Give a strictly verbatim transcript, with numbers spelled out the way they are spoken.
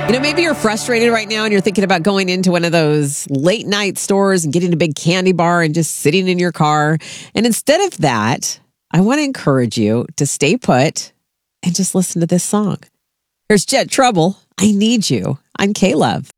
You know, maybe you're frustrated right now and you're thinking about going into one of those late night stores and getting a big candy bar and just sitting in your car. And instead of that, I want to encourage you to stay put and just listen to this song. Here's Jet Trouble. I Need You. I'm K-Love.